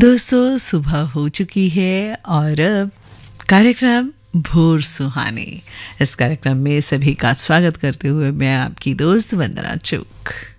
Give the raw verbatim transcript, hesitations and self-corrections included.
दोस्तों सुबह हो चुकी है और अब कार्यक्रम भोर सुहानी। इस कार्यक्रम में सभी का स्वागत करते हुए मैं आपकी दोस्त वंदना चूक।